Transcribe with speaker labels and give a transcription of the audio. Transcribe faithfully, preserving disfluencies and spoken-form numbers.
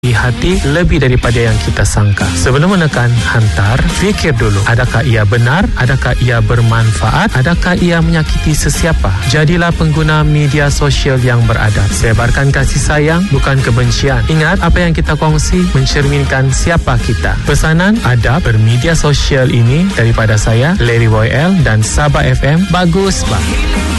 Speaker 1: hati lebih daripada yang kita sangka. Sebelum menekan hantar, fikir dulu, adakah ia benar, adakah ia bermanfaat, adakah ia menyakiti sesiapa. Jadilah pengguna media sosial yang beradab. Sebarkan kasih sayang, bukan kebencian. Ingat, apa yang kita kongsi mencerminkan siapa kita. Pesanan adab bermedia sosial ini daripada saya, Larry Boy L dan Sabah F M. Bagus, Pak.